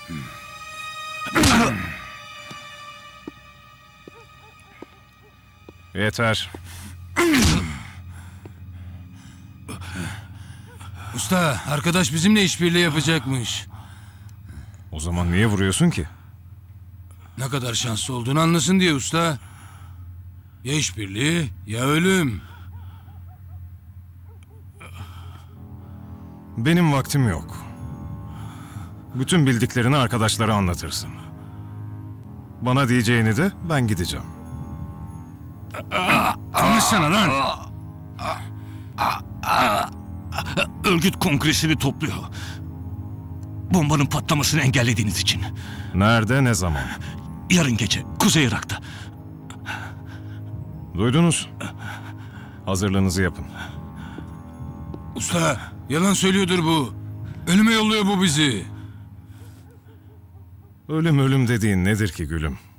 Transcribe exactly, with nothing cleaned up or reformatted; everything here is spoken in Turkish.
Yeter. Usta, arkadaş bizimle işbirliği yapacakmış. O zaman niye vuruyorsun ki? Ne kadar şanslı olduğunu anlasın diye usta. Ya işbirliği ya ölüm. Benim vaktim yok. Bütün bildiklerini arkadaşlara anlatırsın. Bana diyeceğini de ben gideceğim. Konuşsana lan. Örgüt kongresini topluyor. Bombanın patlamasını engellediğiniz için. Nerede, ne zaman? Yarın gece Kuzey Irak'ta. Duydunuz. Hazırlığınızı yapın. Usta, yalan söylüyordur bu. Ölüme yolluyor bu bizi. Ölüm ölüm dediğin nedir ki gülüm?